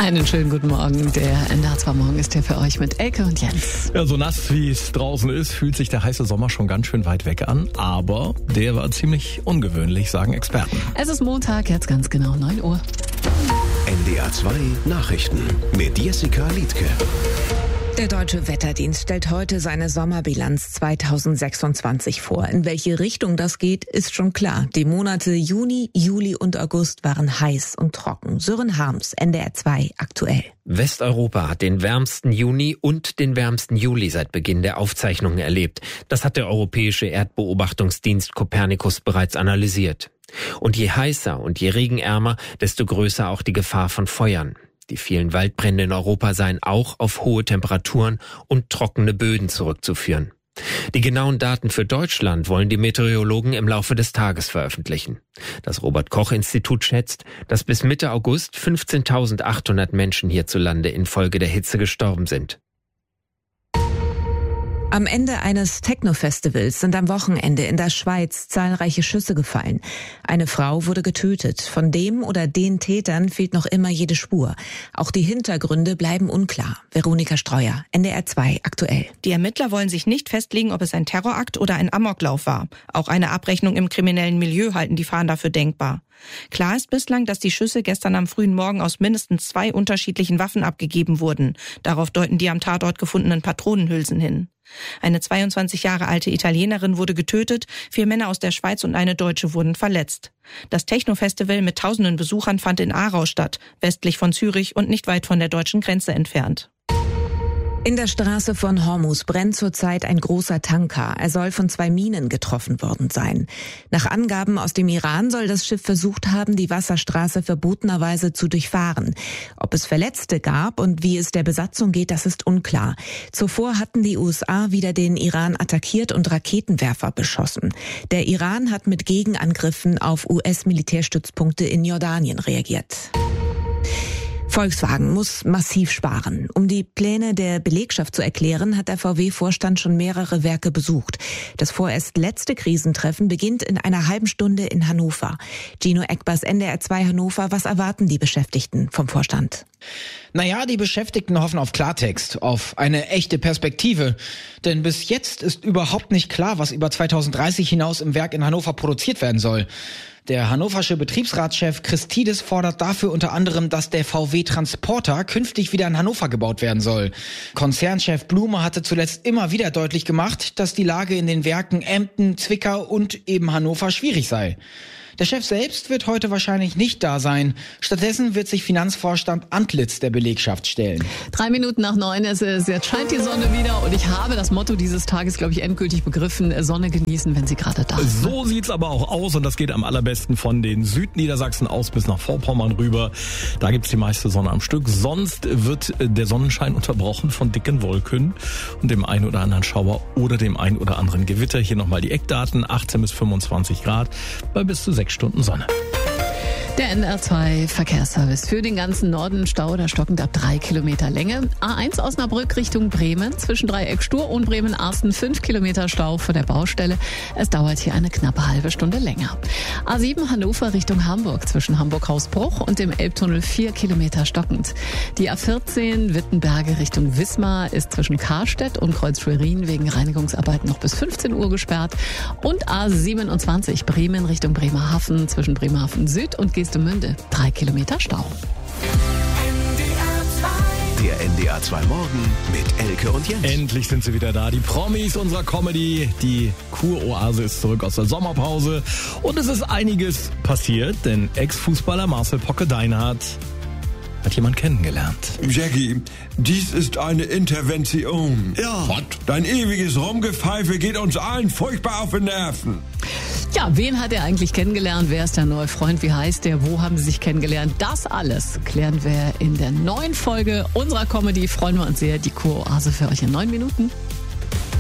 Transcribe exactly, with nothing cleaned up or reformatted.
Einen schönen guten Morgen. Der N D R zwei Morgen ist hier für euch mit Elke und Jens. Ja, so nass wie es draußen ist, fühlt sich der heiße Sommer schon ganz schön weit weg an. Aber der war ziemlich ungewöhnlich, sagen Experten. Es ist Montag, jetzt ganz genau neun Uhr. N D R zwei Nachrichten mit Jessica Liedtke. Der Deutsche Wetterdienst stellt heute seine Sommerbilanz zweitausendsechsundzwanzig vor. In welche Richtung das geht, ist schon klar. Die Monate Juni, Juli und August waren heiß und trocken. Sören Harms, N D R zwei aktuell. Westeuropa hat den wärmsten Juni und den wärmsten Juli seit Beginn der Aufzeichnungen erlebt. Das hat der europäische Erdbeobachtungsdienst Copernicus bereits analysiert. Und je heißer und je regenärmer, desto größer auch die Gefahr von Feuern. Die vielen Waldbrände in Europa seien auch auf hohe Temperaturen und trockene Böden zurückzuführen. Die genauen Daten für Deutschland wollen die Meteorologen im Laufe des Tages veröffentlichen. Das Robert-Koch-Institut schätzt, dass bis Mitte August fünfzehntausendachthundert Menschen hierzulande infolge der Hitze gestorben sind. Am Ende eines Techno-Festivals sind am Wochenende in der Schweiz zahlreiche Schüsse gefallen. Eine Frau wurde getötet. Von dem oder den Tätern fehlt noch immer jede Spur. Auch die Hintergründe bleiben unklar. Veronika Streuer, N D R zwei aktuell. Die Ermittler wollen sich nicht festlegen, ob es ein Terrorakt oder ein Amoklauf war. Auch eine Abrechnung im kriminellen Milieu halten die Fahnder für denkbar. Klar ist bislang, dass die Schüsse gestern am frühen Morgen aus mindestens zwei unterschiedlichen Waffen abgegeben wurden. Darauf deuten die am Tatort gefundenen Patronenhülsen hin. Eine zweiundzwanzig Jahre alte Italienerin wurde getötet, vier Männer aus der Schweiz und eine Deutsche wurden verletzt. Das Techno-Festival mit tausenden Besuchern fand in Aarau statt, westlich von Zürich und nicht weit von der deutschen Grenze entfernt. In der Straße von Hormuz brennt zurzeit ein großer Tanker. Er soll von zwei Minen getroffen worden sein. Nach Angaben aus dem Iran soll das Schiff versucht haben, die Wasserstraße verbotenerweise zu durchfahren. Ob es Verletzte gab und wie es der Besatzung geht, das ist unklar. Zuvor hatten die U S A wieder den Iran attackiert und Raketenwerfer beschossen. Der Iran hat mit Gegenangriffen auf U S-Militärstützpunkte in Jordanien reagiert. Volkswagen muss massiv sparen. Um die Pläne der Belegschaft zu erklären, hat der V W-Vorstand schon mehrere Werke besucht. Das vorerst letzte Krisentreffen beginnt in einer halben Stunde in Hannover. Gino Eckbers, N D R zwei Hannover. Was erwarten die Beschäftigten vom Vorstand? Naja, die Beschäftigten hoffen auf Klartext, auf eine echte Perspektive. Denn bis jetzt ist überhaupt nicht klar, was über zweitausenddreißig hinaus im Werk in Hannover produziert werden soll. Der hannoversche Betriebsratschef Christidis fordert dafür unter anderem, dass der V W-Transporter künftig wieder in Hannover gebaut werden soll. Konzernchef Blume hatte zuletzt immer wieder deutlich gemacht, dass die Lage in den Werken Emden, Zwickau und eben Hannover schwierig sei. Der Chef selbst wird heute wahrscheinlich nicht da sein. Stattdessen wird sich Finanzvorstand Antlitz der Belegschaft stellen. Drei Minuten nach neun ist es. Jetzt scheint die Sonne wieder. Und ich habe das Motto dieses Tages, glaube ich, endgültig begriffen. Sonne genießen, wenn sie gerade da ist. So sieht's aber auch aus. Und das geht am allerbesten von den Südniedersachsen aus bis nach Vorpommern rüber. Da gibt's die meiste Sonne am Stück. Sonst wird der Sonnenschein unterbrochen von dicken Wolken und dem einen oder anderen Schauer oder dem einen oder anderen Gewitter. Hier nochmal die Eckdaten. achtzehn bis fünfundzwanzig Grad bei bis zu sechs Stunden Sonne. Der N D R zwei Verkehrsservice für den ganzen Norden Stau oder stockend ab drei Kilometer Länge. A eins Osnabrück Richtung Bremen, zwischen Dreieck Stur und Bremen-Arsten fünf Kilometer Stau vor der Baustelle. Es dauert hier eine knappe halbe Stunde länger. A sieben Hannover Richtung Hamburg, zwischen Hamburg-Hausbruch und dem Elbtunnel vier Kilometer stockend. Die A vierzehn Wittenberge Richtung Wismar ist zwischen Karstedt und Kreuz-Schwerin wegen Reinigungsarbeiten noch bis fünfzehn Uhr gesperrt. Und A siebenundzwanzig Bremen Richtung Bremerhaven, zwischen Bremerhaven Süd und Geestemünde, drei Kilometer Stau. Der N D R zwei Morgen mit Elke und Jens. Endlich sind sie wieder da, die Promis unserer Comedy. Die Kuroase ist zurück aus der Sommerpause. Und es ist einiges passiert, denn Ex-Fußballer Marcel Pocke-Deinhardt hat jemand kennengelernt. Jackie, dies ist eine Intervention. Ja. Was? Dein ewiges Rumgepfeife geht uns allen furchtbar auf die Nerven. Ja, wen hat er eigentlich kennengelernt? Wer ist der neue Freund? Wie heißt der? Wo haben sie sich kennengelernt? Das alles klären wir in der neuen Folge unserer Comedy. Freuen wir uns sehr. Die Kuroase für euch in neun Minuten.